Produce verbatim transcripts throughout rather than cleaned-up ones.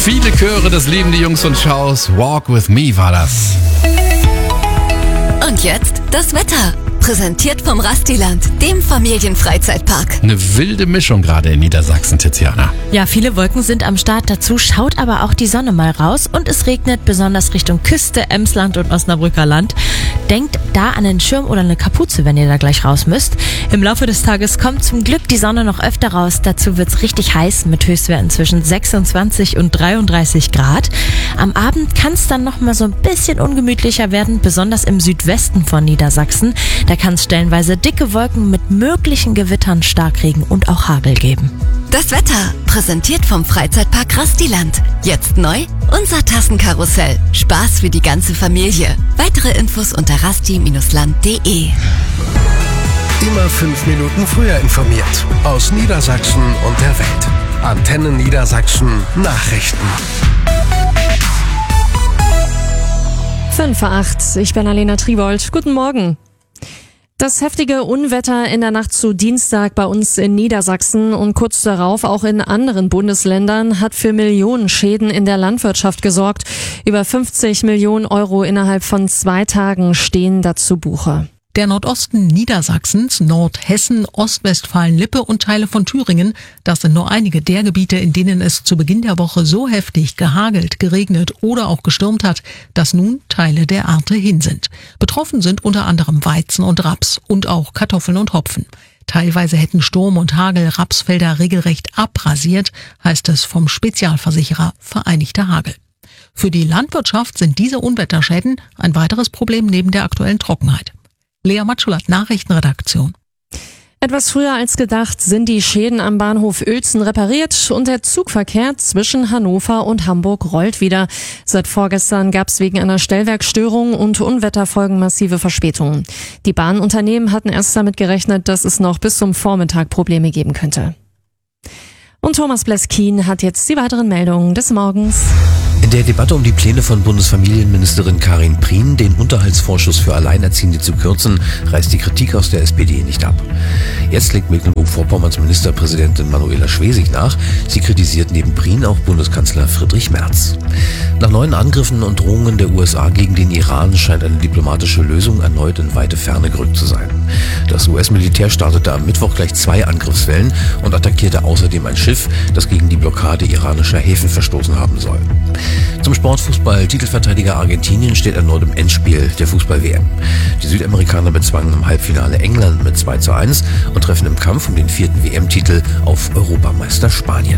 Viele Chöre, das lieben die Jungs und Schaus. Walk with me war das. Und jetzt das Wetter. Präsentiert vom Rastiland, dem Familienfreizeitpark. Eine wilde Mischung gerade in Niedersachsen, Tiziana. Ja, viele Wolken sind am Start. Dazu schaut aber auch die Sonne mal raus und es regnet besonders Richtung Küste, Emsland und Osnabrücker Land. Denkt da an einen Schirm oder eine Kapuze, wenn ihr da gleich raus müsst. Im Laufe des Tages kommt zum Glück die Sonne noch öfter raus. Dazu wird's richtig heiß mit Höchstwerten zwischen sechsundzwanzig und dreiunddreißig Grad. Am Abend kann es dann noch mal so ein bisschen ungemütlicher werden, besonders im Südwesten von Niedersachsen. Da kann es stellenweise dicke Wolken mit möglichen Gewittern, Starkregen und auch Hagel geben. Das Wetter, präsentiert vom Freizeitpark Rastiland. Jetzt neu, unser Tassenkarussell. Spaß für die ganze Familie. Weitere Infos unter rasti Bindestrich land punkt de. Immer fünf Minuten früher informiert. Aus Niedersachsen und der Welt. Antenne Niedersachsen Nachrichten. fünf vor acht, ich bin Alena Tribold. Guten Morgen. Das heftige Unwetter in der Nacht zu Dienstag bei uns in Niedersachsen und kurz darauf auch in anderen Bundesländern hat für Millionen Schäden in der Landwirtschaft gesorgt. Über fünfzig Millionen Euro innerhalb von zwei Tagen stehen da zu Buche. Der Nordosten Niedersachsens, Nordhessen, Ostwestfalen-Lippe und Teile von Thüringen, das sind nur einige der Gebiete, in denen es zu Beginn der Woche so heftig gehagelt, geregnet oder auch gestürmt hat, dass nun Teile der Ernte hin sind. Betroffen sind unter anderem Weizen und Raps und auch Kartoffeln und Hopfen. Teilweise hätten Sturm und Hagel Rapsfelder regelrecht abrasiert, heißt es vom Spezialversicherer Vereinigter Hagel. Für die Landwirtschaft sind diese Unwetterschäden ein weiteres Problem neben der aktuellen Trockenheit. Lea Matschulat, Nachrichtenredaktion. Etwas früher als gedacht sind die Schäden am Bahnhof Uelzen repariert und der Zugverkehr zwischen Hannover und Hamburg rollt wieder. Seit vorgestern gab es wegen einer Stellwerkstörung und Unwetterfolgen massive Verspätungen. Die Bahnunternehmen hatten erst damit gerechnet, dass es noch bis zum Vormittag Probleme geben könnte. Und Thomas Bleskin hat jetzt die weiteren Meldungen des Morgens. In der Debatte um die Pläne von Bundesfamilienministerin Karin Prien, den Unterhaltsvorschuss für Alleinerziehende zu kürzen, reißt die Kritik aus der S P D nicht ab. Jetzt legt Mecklenburg-Vorpommerns Ministerpräsidentin Manuela Schwesig nach. Sie kritisiert neben Prien auch Bundeskanzler Friedrich Merz. Nach neuen Angriffen und Drohungen der U S A gegen den Iran scheint eine diplomatische Lösung erneut in weite Ferne gerückt zu sein. Das U S-Militär startete am Mittwoch gleich zwei Angriffswellen und attackierte außerdem ein Schiff, das gegen die Blockade iranischer Häfen verstoßen haben soll. Zum Sportfußball. Titelverteidiger Argentinien steht erneut im Endspiel der Fußball-W M. Die Südamerikaner bezwangen im Halbfinale England mit zwei zu eins und treffen im Kampf um den vierten W M-Titel auf Europameister Spanien.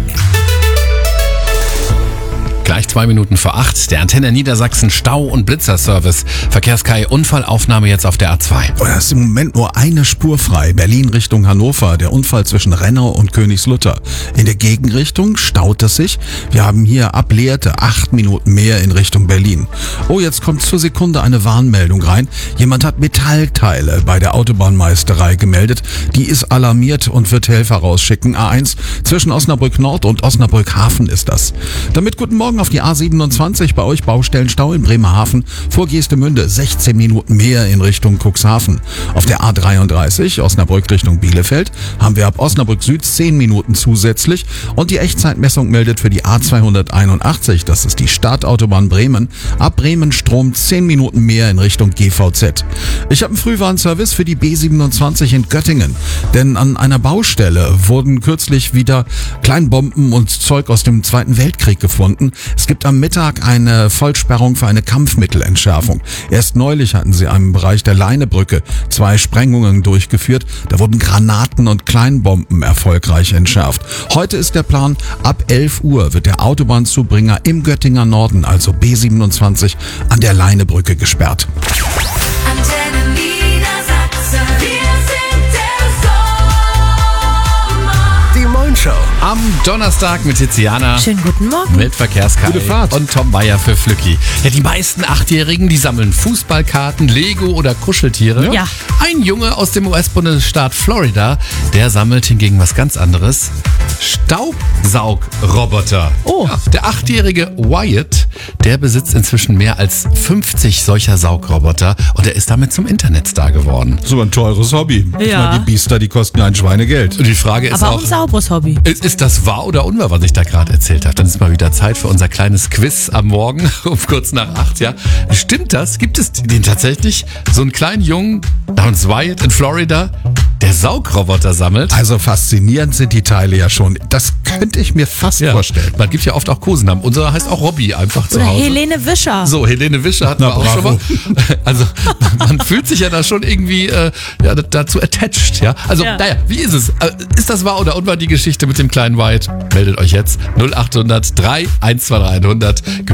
Gleich zwei Minuten vor acht, der Antenne Niedersachsen Stau- und Blitzerservice. Verkehrskai, Unfallaufnahme jetzt auf der A zwei. Oh, da ist im Moment nur eine Spur frei. Berlin Richtung Hannover, der Unfall zwischen Rennau und Königslutter. In der Gegenrichtung staut es sich. Wir haben hier ab Lehrte acht Minuten mehr in Richtung Berlin. Oh, jetzt kommt zur Sekunde eine Warnmeldung rein. Jemand hat Metallteile bei der Autobahnmeisterei gemeldet. Die ist alarmiert und wird Helfer rausschicken. A eins zwischen Osnabrück Nord und Osnabrück Hafen ist das. Damit guten Morgen auf die A siebenundzwanzig, bei euch Baustellenstau in Bremerhaven, vor Geestemünde sechzehn Minuten mehr in Richtung Cuxhaven. Auf der A dreiunddreißig, Osnabrück Richtung Bielefeld, haben wir ab Osnabrück Süd zehn Minuten zusätzlich und die Echtzeitmessung meldet für die A zweihunderteinundachtzig, das ist die Stadtautobahn Bremen, ab Bremen Strom zehn Minuten mehr in Richtung G V Z. Ich habe einen Frühwarnservice für die B siebenundzwanzig in Göttingen, denn an einer Baustelle wurden kürzlich wieder Kleinbomben und Zeug aus dem Zweiten Weltkrieg gefunden. Es gibt am Mittag eine Vollsperrung für eine Kampfmittelentschärfung. Erst neulich hatten sie im Bereich der Leinebrücke zwei Sprengungen durchgeführt. Da wurden Granaten und Kleinbomben erfolgreich entschärft. Heute ist der Plan, ab elf Uhr wird der Autobahnzubringer im Göttinger Norden, also B siebenundzwanzig, an der Leinebrücke gesperrt. Antenne Niedersachsen, wir sind der Sommer. Die Moin-Show. Am Donnerstag mit Tiziana. Schönen guten Morgen. Mit Verkehrskai. Gute Fahrt. Und Tom Bayer für Flücki. Ja, die meisten Achtjährigen, die sammeln Fußballkarten, Lego oder Kuscheltiere. Ja. Ein Junge aus dem U S-Bundesstaat Florida, der sammelt hingegen was ganz anderes. Staubsaugroboter. Oh. Ja, der achtjährige Wyatt, der besitzt inzwischen mehr als fünfzig solcher Saugroboter und er ist damit zum Internetstar geworden. So ein teures Hobby. Ich Ja. meine, die Biester, die kosten ja ein Schweinegeld. Und die Frage ist Aber auch auch, ein sauberes Hobby. ist, ist Ist das wahr oder unwahr, was ich da gerade erzählt habe? Dann ist mal wieder Zeit für unser kleines Quiz am Morgen um kurz nach acht. Ja, stimmt das? Gibt es den tatsächlich? So einen kleinen Jungen namens Wyatt in Florida, der Saugroboter sammelt? Also faszinierend sind die Teile ja schon. Das könnte ich mir fast Ja, vorstellen. man gibt ja oft auch Kosenamen. Unser heißt auch Robby einfach zu Oder Hause. Helene Wischer. So, Helene Wischer hatten Na, wir auch schon bravo. mal. Also man fühlt sich ja da schon irgendwie äh, ja, dazu attached. Ja? Also Ja. naja, wie ist es? Äh, Ist das wahr oder unwahr die Geschichte mit dem kleinen Wyatt? Meldet euch jetzt null acht hundert drei eins zwei drei hundert.